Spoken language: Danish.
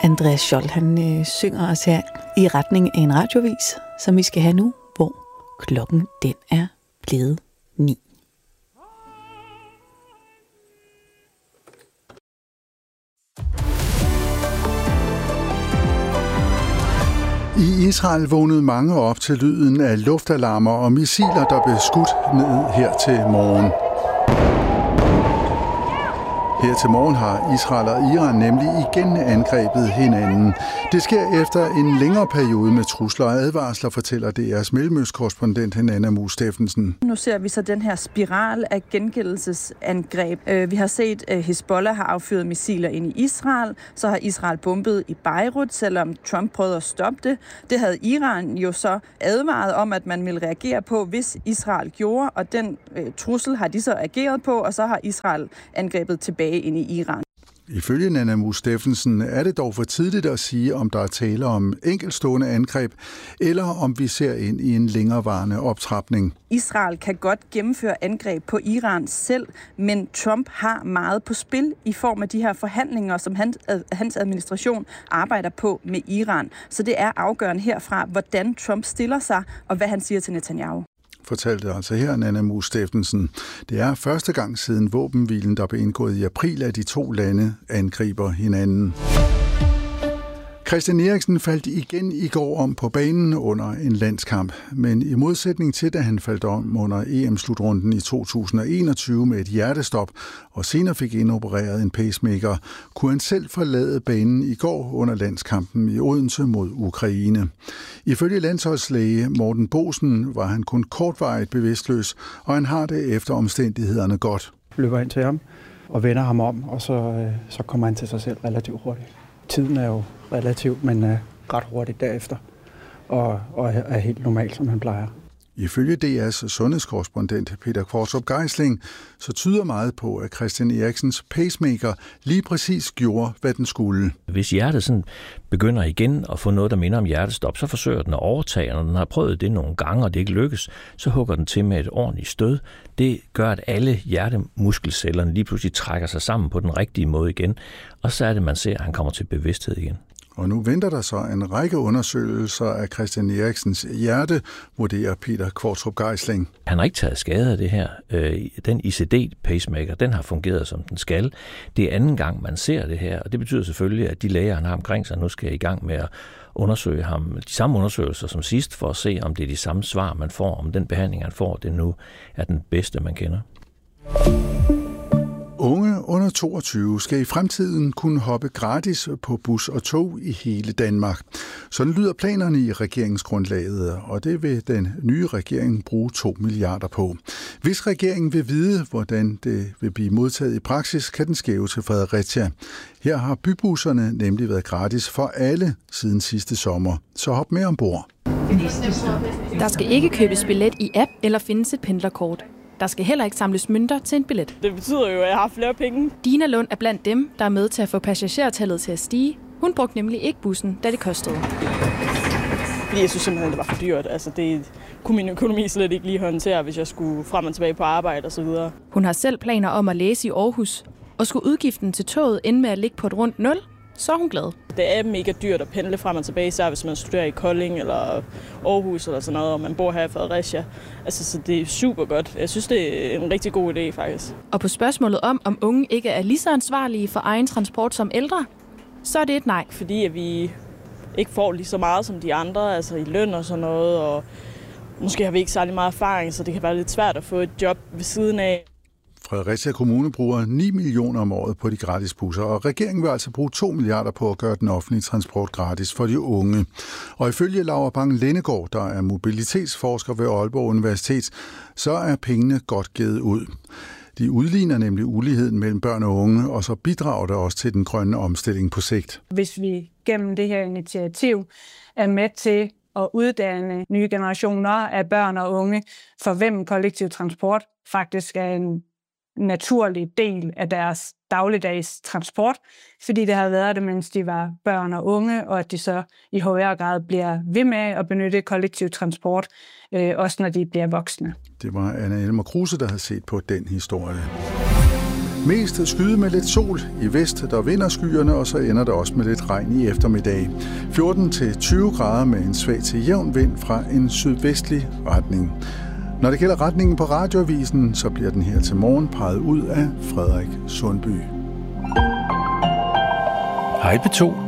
Andreas Scholl, han synger os her i retning af en radiovis, som vi skal have nu, hvor klokken den er blevet 9. I Israel vågnede mange op til lyden af luftalarmer og missiler, der blev skudt ned her til morgen. Her til morgen har Israel og Iran nemlig igen angrebet hinanden. Det sker efter en længere periode med trusler og advarsler, fortæller DR's Mellemøstkorrespondent Hanna Muus Steffensen. Nu ser vi så den her spiral af gengældelsesangreb. Vi har set, at Hezbollah har affyret missiler ind i Israel. Så har Israel bombet i Beirut, selvom Trump prøvede at stoppe det. Det havde Iran jo så advaret om, at man ville reagere på, hvis Israel gjorde. Og den trussel har de så ageret på, og så har Israel angrebet tilbage ind i Iran. Ifølge Hanna Muus Steffensen er det dog for tidligt at sige, om der er tale om enkeltstående angreb, eller om vi ser ind i en længerevarende optrapning. Israel kan godt gennemføre angreb på Iran selv, men Trump har meget på spil i form af de her forhandlinger, som hans administration arbejder på med Iran. Så det er afgørende herfra, hvordan Trump stiller sig, og hvad han siger til Netanyahu. Fortalte altså her Hanna Muus Steffensen. Det er første gang siden våbenhvilen, der blev indgået i april, at de to lande angriber hinanden. Christian Eriksen faldt igen i går om på banen under en landskamp, men i modsætning til, da han faldt om under EM-slutrunden i 2021 med et hjertestop og senere fik indopereret en pacemaker, kunne han selv forlade banen i går under landskampen i Odense mod Ukraine. Ifølge landsholdslæge Morten Boesen var han kun kortvarigt bevidstløs, og han har det efter omstændighederne godt. Løber ind til ham og vender ham om, og så kommer han til sig selv relativt hurtigt. Tiden er jo relativt, men ret hurtigt derefter, og er helt normalt, som han plejer. Ifølge DR's sundhedskorrespondent Peter Kvartrup Geisling, så tyder meget på, at Christian Eriksens pacemaker lige præcis gjorde, hvad den skulle. Hvis hjertet sådan begynder igen at få noget, der minder om hjertestop, så forsøger den at overtage, og når den har prøvet det nogle gange, og det ikke lykkes, så hugger den til med et ordentligt stød. Det gør, at alle hjertemuskelcellerne lige pludselig trækker sig sammen på den rigtige måde igen, og så er det, man ser, at han kommer til bevidsthed igen. Og nu venter der så en række undersøgelser af Christian Eriksens hjerte, vurderer Peter Kvartrup Geisling. Han har ikke taget skade af det her. Den ICD-pacemaker, den har fungeret, som den skal. Det er anden gang, man ser det her, og det betyder selvfølgelig, at de læger, han har omkring sig, nu skal i gang med at undersøge ham. De samme undersøgelser som sidst, for at se, om det er de samme svar, man får, om den behandling, han får, det nu er den bedste, man kender. Unge under 22 skal i fremtiden kunne hoppe gratis på bus og tog i hele Danmark. Sådan lyder planerne i regeringsgrundlaget, og det vil den nye regering bruge 2 milliarder på. Hvis regeringen vil vide, hvordan det vil blive modtaget i praksis, kan den skæve til Fredericia. Her har bybusserne nemlig været gratis for alle siden sidste sommer, så hop med ombord. Der skal ikke købes billet i app eller findes et pendlerkort. Der skal heller ikke samles mønter til en billet. Det betyder jo, at jeg har flere penge. Dina Lund er blandt dem, der er med til at få passagertallet til at stige. Hun brugte nemlig ikke bussen, da det kostede. Fordi jeg synes simpelthen, det var for dyrt. Altså, det kunne min økonomi slet ikke lige håndtere, hvis jeg skulle frem og tilbage på arbejde osv. Hun har selv planer om at læse i Aarhus. Og skulle udgiften til toget ende med at ligge på et rundt 0, så er hun glad. Det er mega dyrt at pendle frem og tilbage, især hvis man studerer i Kolding eller Aarhus eller sådan noget, og man bor her i Fredericia. Altså, så det er super godt. Jeg synes, det er en rigtig god idé, faktisk. Og på spørgsmålet om unge ikke er lige så ansvarlige for egen transport som ældre, så er det et nej. Fordi at vi ikke får lige så meget som de andre, altså i løn og sådan noget, og måske har vi ikke særlig meget erfaring, så det kan være lidt svært at få et job ved siden af. Fredericia Kommune bruger 9 millioner om året på de gratis busser, og regeringen vil altså bruge 2 milliarder på at gøre den offentlige transport gratis for de unge. Og ifølge Laura Bang-Lennegård, der er mobilitetsforsker ved Aalborg Universitet, så er pengene godt givet ud. De udligner nemlig uligheden mellem børn og unge, og så bidrager det også til den grønne omstilling på sigt. Hvis vi gennem det her initiativ er med til at uddanne nye generationer af børn og unge, for hvem kollektiv transport faktisk er en naturlig del af deres dagligdags transport, fordi det har været det, mens de var børn og unge, og at de så i højere grad bliver ved med at benytte kollektiv transport, også når de bliver voksne. Det var Anna Elmer Kruse, der havde set på den historie. Mest skyde med lidt sol. I vest der vinder skyerne, og så ender det også med lidt regn i eftermiddag. 14-20 grader med en svag til jævn vind fra en sydvestlig retning. Når det gælder retningen på radioavisen, så bliver den her til morgen peget ud af Frederik Sundby. Hej P2.